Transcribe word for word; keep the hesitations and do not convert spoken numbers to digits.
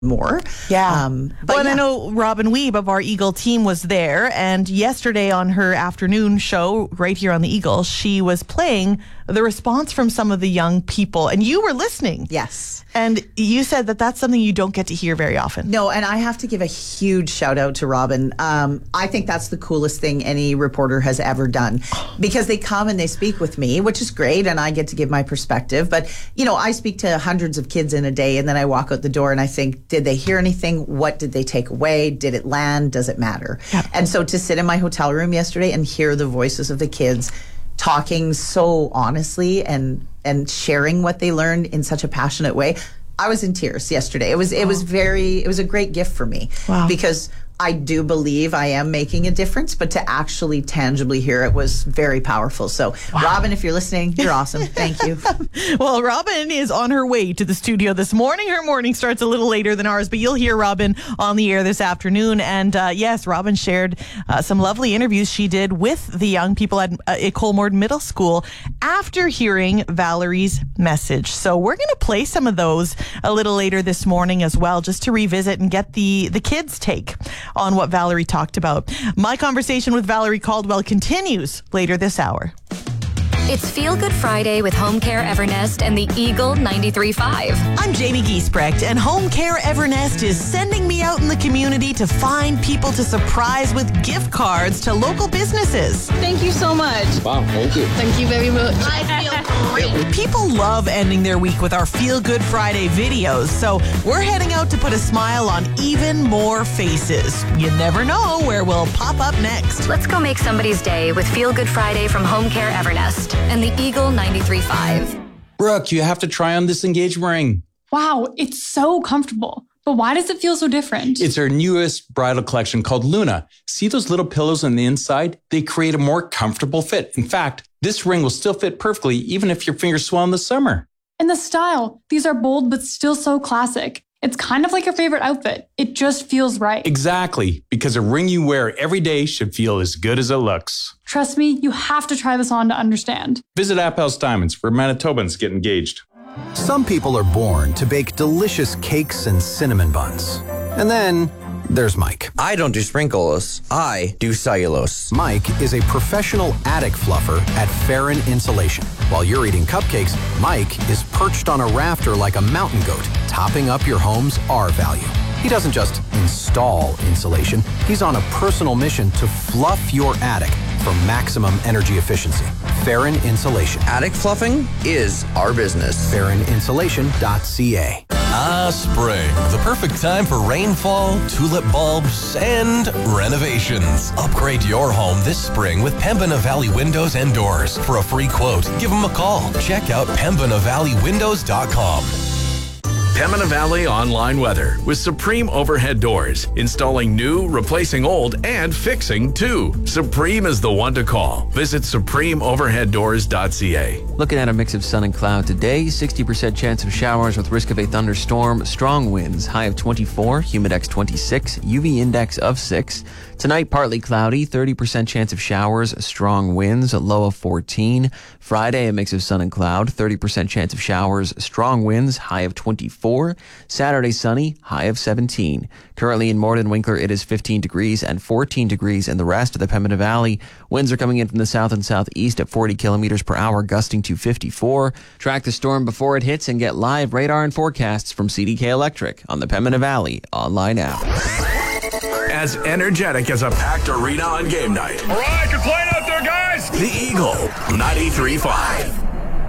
more. Yeah. Um, but well, and yeah. I know Robin Weeb of our Eagle team was there, and yesterday on her afternoon show right here on the Eagle, she was playing the response from some of the young people, and you were listening. Yes. And you said that that's something you don't get to hear very often. No, and I have to give a huge shout out to Robin. Um, I think that's the coolest thing any reporter has ever done, because they come and they speak with me, which is great, and I get to give my perspective. But, you know, I speak to hundreds of kids in a day, and then I walk out the door and I think, did they hear anything? What did they take away? Did it land? Does it matter? Yeah. And so to sit in my hotel room yesterday and hear the voices of the kids talking so honestly and and sharing what they learned in such a passionate way, I was in tears yesterday. It was it was very it was a great gift for me. Wow. Because I do believe I am making a difference, but to actually tangibly hear it was very powerful. So, wow. Robin, if you're listening, you're awesome. Thank you. Well, Robin is on her way to the studio this morning. Her morning starts a little later than ours, but you'll hear Robin on the air this afternoon. And uh, yes, Robin shared uh, some lovely interviews she did with the young people at uh, Colmore Middle School after hearing Valerie's message. So we're going to play some of those a little later this morning as well, just to revisit and get the, the kids' take on what Valerie talked about. My conversation with Valerie Caldwell continues later this hour. It's Feel Good Friday with Home Care Evernest and the Eagle ninety-three point five. I'm Jamie Giesbrecht, and Home Care Evernest is sending me out in the community to find people to surprise with gift cards to local businesses. Thank you so much. Wow, thank you. Thank you very much. I feel great. People love ending their week with our Feel Good Friday videos, so we're heading out to put a smile on even more faces. You never know where we'll pop up next. Let's go make somebody's day with Feel Good Friday from Home Care Evernest and the Eagle ninety-three point five. Brooke, you have to try on this engagement ring. Wow, it's so comfortable. But why does it feel so different? It's our newest bridal collection called Luna. See those little pillows on the inside? They create a more comfortable fit. In fact, this ring will still fit perfectly even if your fingers swell in the summer. And the style. These are bold but still so classic. It's kind of like your favorite outfit. It just feels right. Exactly, because a ring you wear every day should feel as good as it looks. Trust me, you have to try this on to understand. Visit Appel's Diamonds, where Manitobans get engaged. Some people are born to bake delicious cakes and cinnamon buns. And then there's Mike. I don't do sprinkles. I do cellulose. Mike is a professional attic fluffer at Farron Insulation. While you're eating cupcakes, Mike is perched on a rafter like a mountain goat, topping up your home's R value. He doesn't just install insulation. He's on a personal mission to fluff your attic for maximum energy efficiency. Farron Insulation. Attic fluffing is our business. Farron Insulation dot c a. Ah, spring. The perfect time for rainfall, tulip bulbs, and renovations. Upgrade your home this spring with Pembina Valley Windows and Doors. For a free quote, give them a call. Check out pembina valley windows dot com. Pembina Valley Online Weather with Supreme Overhead Doors. Installing new, replacing old, and fixing too. Supreme is the one to call. Visit supreme overhead doors dot c a. Looking at a mix of sun and cloud today, sixty percent chance of showers with risk of a thunderstorm, strong winds, high of twenty-four, humidex twenty-six, U V index of six. Tonight, partly cloudy, thirty percent chance of showers, strong winds, low of fourteen. Friday, a mix of sun and cloud, thirty percent chance of showers, strong winds, high of twenty-four. Saturday, sunny, high of seventeen. Currently in Morden Winkler, it is fifteen degrees and fourteen degrees in the rest of the Pembina Valley. Winds are coming in from the south and southeast at forty kilometers per hour, gusting to fifty-four. Track the storm before it hits and get live radar and forecasts from C D K Electric on the Pembina Valley online app. As energetic as a packed arena on game night. All right, you're playing out there, guys. The Eagle ninety-three point five.